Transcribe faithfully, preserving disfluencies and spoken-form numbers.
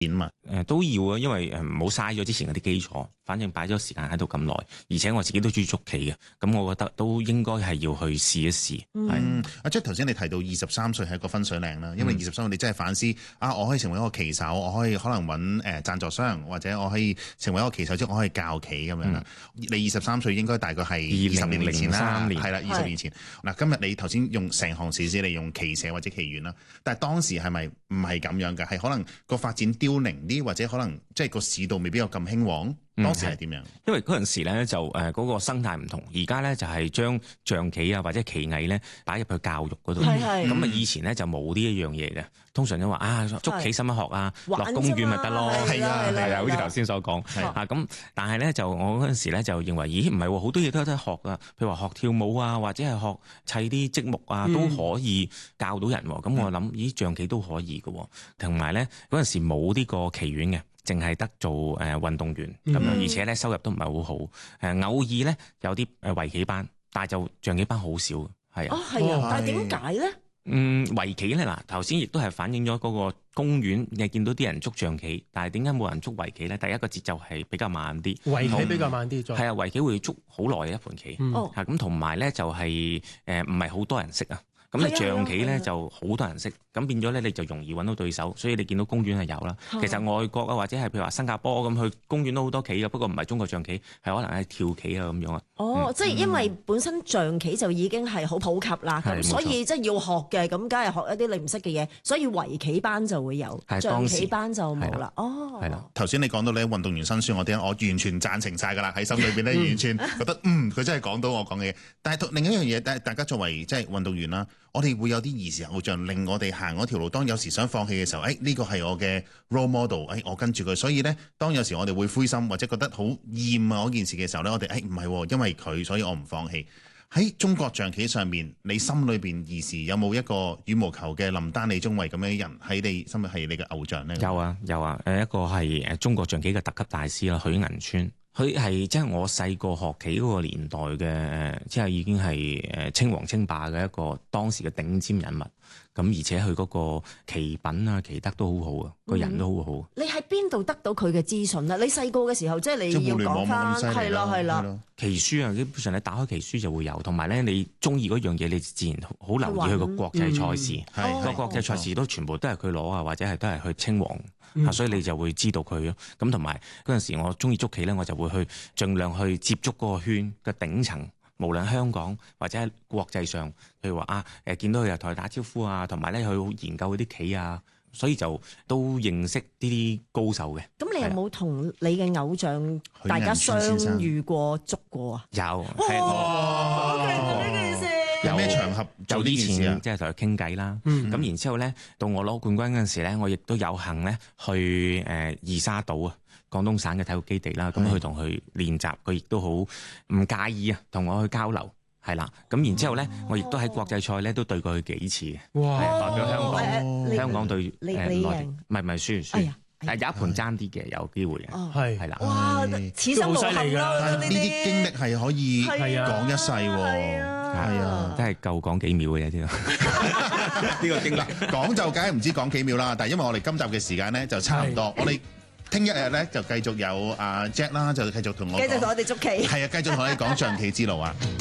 嘛？ 誒都要啊，因為誒唔好嘥咗之前嗰啲基礎，反正擺咗時間喺度咁耐，而且我自己都中意捉棋嘅，咁我覺得都應該係要去試一試。 嗯，阿 Jack 頭先你提到二十三歲係一個分水嶺啦，因為二十三歲你真係反思啊，我可以成為一個棋手，我可以可能揾誒贊助商，或者我可以成為一個棋手之後，我可以教棋咁樣啦。嗯、你二十三歲應該大概係二十年前啦，係啦，二十年前。嗱，今日你頭先用成行史詩，你用棋社或者棋園啦，但係當時係咪唔係咁樣嘅？係可能個發展凋零啲，或者可能即係個市道未必有咁興旺。當時係點樣？ 因為嗰陣時咧就誒嗰、嗰個生態唔同，而家咧就係將象棋啊或者棋藝咧擺入去教育嗰度。咁啊、嗯、以前咧就冇呢一樣嘢嘅，通常都話啊捉棋使乜學啊，落公園咪得咯。係啊係啊，好似頭先所講啊咁。但係咧就我嗰陣時咧就認為，咦唔係喎，好多嘢都有得學噶。譬如話學跳舞啊，或者係學砌啲積木啊，都可以教到人。咁、嗯、我諗咦象棋都可以嘅，同埋咧嗰陣時冇呢個棋院嘅。淨係得做誒、呃、運動員咁樣，嗯、而且咧收入都唔係好好。誒、呃、偶爾咧有啲誒圍棋班，但係就象棋班好少。係啊， 哦係啊，但係點解咧？ 嗯，圍棋咧嗱，頭先亦都係反映咗嗰個公園，你見到啲人捉象棋，但係點解冇人捉圍棋咧？第一個節奏係比較慢啲， 圍棋比較慢啲，係啊，圍棋會捉好耐嘅一盤棋。哦、嗯，咁同埋咧就係誒唔係好多人識啊。咁你象棋咧就好多人識，咁變咗咧你就容易揾到對手，所以你見到公園係有啦。其實外國啊或者係譬如話新加坡咁，去公園都好多棋嘅，不過唔係中國象棋，係可能係跳棋啊咁樣啊。 哦，嗯、即係因為本身象棋就已經係好普及啦，咁、嗯、所以即係要學嘅，咁梗係學一啲你唔識嘅嘢，所以圍棋班就會有，象棋班就冇啦。哦， 係啦。頭先你講到咧運動員辛酸，我啲我完全贊成晒㗎啦，喺心裏邊咧完全覺得嗯佢真係講到我講嘅嘢。但係另一樣嘢，大大家作為即係運動員啦。我哋會有啲兒時偶像令我哋行嗰條路，當有時想放棄嘅時候，誒呢個係我嘅 role model，誒我跟住佢。所以呢，當有時我哋會灰心或者覺得好厭啊嗰件事嘅時候呢，我哋誒唔係，因為佢所以我唔放棄。喺中國象棋上面，你心裏邊兒時有冇一個羽毛球嘅林丹、李宗偉咁樣嘅人喺你心裏係你嘅偶像呢？ 有啊有啊，誒一個係誒中國象棋嘅特級大師啦，許銀川。佢係即係我細個學棋嗰個年代嘅，即係已經係誒稱王稱霸嘅一個當時嘅頂尖人物。咁而且佢嗰個棋品啊、棋德都好好啊，個、嗯、人都好好。 你喺邊度得到佢嘅資訊咧？你細個嘅時候，即係你要講翻，係啦係啦。 棋書啊，基本上你打開棋書就會有，同埋咧你中意嗰樣嘢，你自然好留意佢個國際賽事。係個、嗯、國際賽事都全部都係佢攞啊，或者係都係去稱王。嗯、所以你就會知道佢咯。咁同埋嗰陣時我中意捉棋咧，我就會去盡量去接觸嗰個圈嘅頂層，無論香港或者喺國際上，譬如話啊誒見到佢又同佢打招呼啊，同埋咧去研究嗰啲棋啊，所以就都認識呢啲高手嘅。 咁你有冇同你嘅偶像大家相遇過捉過啊？ 有， 係好勁啊呢件事！ 有咩場合做呢件事啊？ 即係同佢傾偈啦。咁、嗯、然之後咧，到我攞冠軍嗰陣時咧，我亦都有幸咧去誒、呃、二沙島啊，廣東省嘅體育基地啦。咁去同佢練習，佢亦都好唔介意啊，同我去交流。係啦，咁然之後咧，哦、我亦都喺國際賽咧都對過佢幾次嘅。哇！代表香港，哦、香港對誒內地，唔係唔係輸輸。誒有一盤爭啲嘅，有機會嘅，係係啦。哇！ 此生無憾啦， 呢啲經歷係可以講一世喎，係啊， 真係夠講幾秒嘅啫，呢個經歷講就梗係唔知講幾秒啦。但係因為我哋今集嘅時間咧就差唔多，我哋聽一日咧就繼續有阿 Jack 啦，就繼續同我繼續同我哋捉棋， 係啊，繼續同你講象棋之路啊。